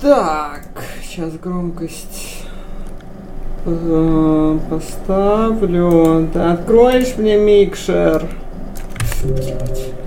Так, сейчас громкость поставлю. Ты откроешь мне микшер? Что делать?